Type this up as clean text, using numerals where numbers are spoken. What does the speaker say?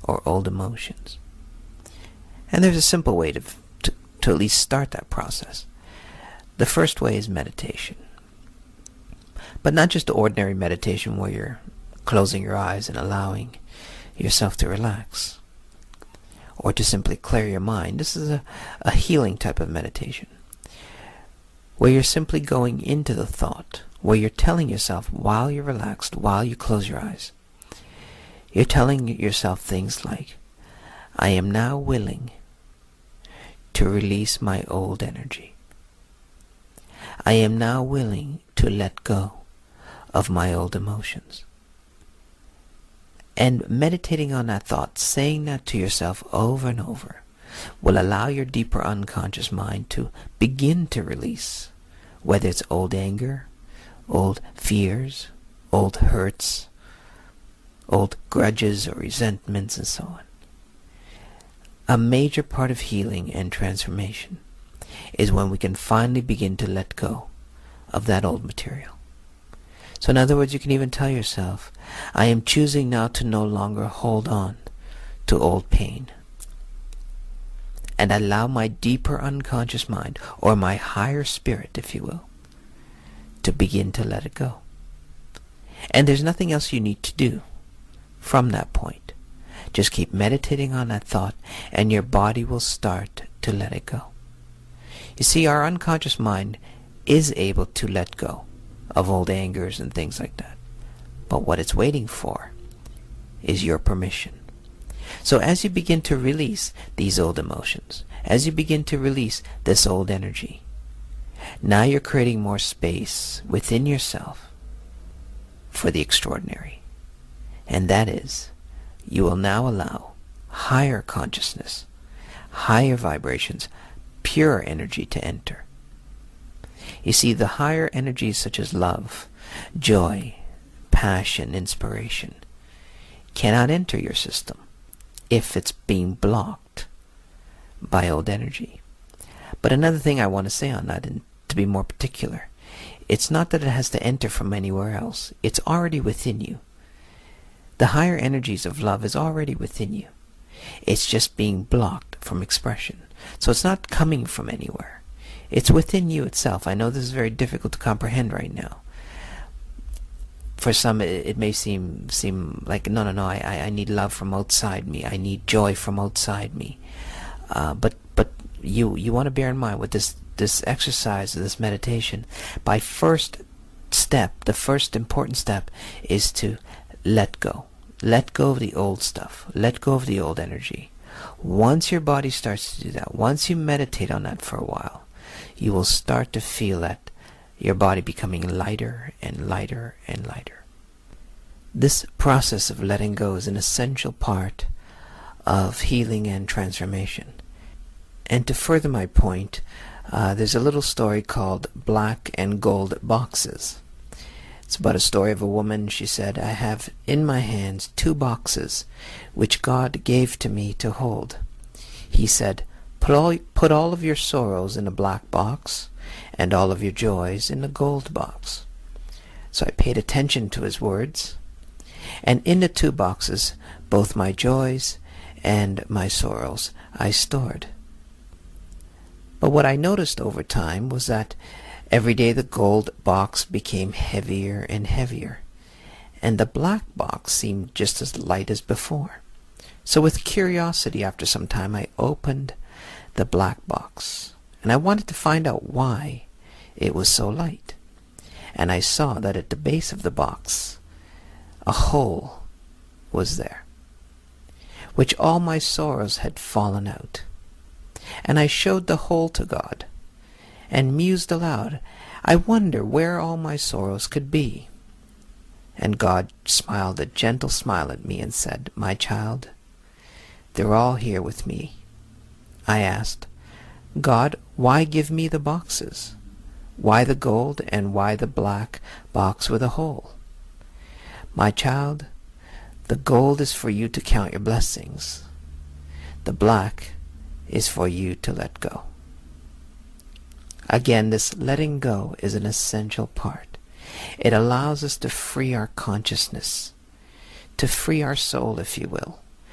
or old emotions. And there's a simple way to at least start that process. The first way is meditation. But not just the ordinary meditation where you're closing your eyes and allowing yourself to relax, or to simply clear your mind. This is a healing type of meditation, where you're simply going into the thought, where you're telling yourself while you're relaxed, while you close your eyes, you're telling yourself things like, I am now willing to release my old energy. I am now willing to let go of my old emotions. And meditating on that thought, saying that to yourself over and over, will allow your deeper unconscious mind to begin to release, whether it's old anger, old fears, old hurts, old grudges or resentments, and so on. A major part of healing and transformation is when we can finally begin to let go of that old material. So in other words, you can even tell yourself, I am choosing now to no longer hold on to old pain, and allow my deeper unconscious mind, or my higher spirit, if you will, to begin to let it go. And there's nothing else you need to do from that point. Just keep meditating on that thought, and your body will start to let it go. You see, our unconscious mind is able to let go of old angers and things like that. But what it's waiting for is your permission. So as you begin to release these old emotions, as you begin to release this old energy, now you're creating more space within yourself for the extraordinary. And that is, you will now allow higher consciousness, higher vibrations, pure energy to enter. You see, the higher energies such as love, joy, passion, inspiration cannot enter your system if it's being blocked by old energy. But another thing I want to say on that, and to be more particular, it's not that it has to enter from anywhere else. It's already within you. The higher energies of love is already within you. It's just being blocked from expression. So it's not coming from anywhere. It's within you itself. I know this is very difficult to comprehend right now. For some, it may seem like, no, I need love from outside me. I need joy from outside me. But you want to bear in mind with this exercise, this meditation, the first important step is to let go. Let go of the old stuff. Let go of the old energy. Once your body starts to do that, once you meditate on that for a while, you will start to feel that your body becoming lighter and lighter and lighter. This process of letting go is an essential part of healing and transformation. And to further my point, there's a little story called Black and Gold Boxes. It's about a story of a woman. She said, I have in my hands 2 boxes which God gave to me to hold. He said, put all of your sorrows in a black box and all of your joys in a gold box. So I paid attention to his words, and in the 2 boxes, both my joys and my sorrows I stored. But what I noticed over time was that every day the gold box became heavier and heavier, and the black box seemed just as light as before. So with curiosity, after some time, I opened the black box, and I wanted to find out why it was so light. And I saw that at the base of the box, a hole was there, which all my sorrows had fallen out. And I showed the hole to God, and mused aloud, I wonder where all my sorrows could be. And God smiled a gentle smile at me and said, my child, they're all here with me. I asked, God, why give me the boxes? Why the gold and why the black box with a hole? My child, the gold is for you to count your blessings. The black is for you to let go. Again, this letting go is an essential part. It allows us to free our consciousness, to free our soul, if you will,